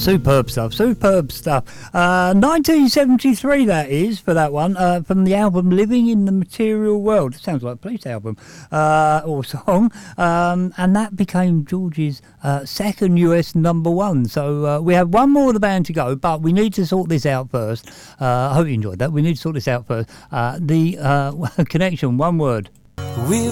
Superb stuff. 1973 that is, for that one, from the album Living in the Material World. It sounds like a police album or song, and that became George's second US number one. So we have one more of the band to go, but we need to sort this out first. I hope you enjoyed that. We need to sort this out first. The connection, one word.